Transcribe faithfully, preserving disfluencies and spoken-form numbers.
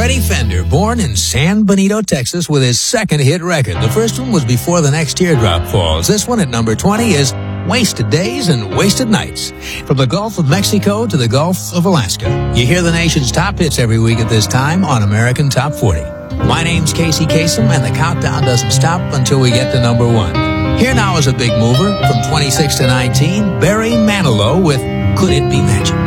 Freddie Fender, born in San Benito, Texas, with his second hit record. The first one was Before the Next Teardrop Falls. This one at number twenty is Wasted Days and Wasted Nights. From the Gulf of Mexico to the Gulf of Alaska, you hear the nation's top hits every week at this time on American Top forty. My name's Casey Kasem, and the countdown doesn't stop until we get to number one. Here now is a big mover from twenty-six to nineteen, Barry Manilow with Could It Be Magic?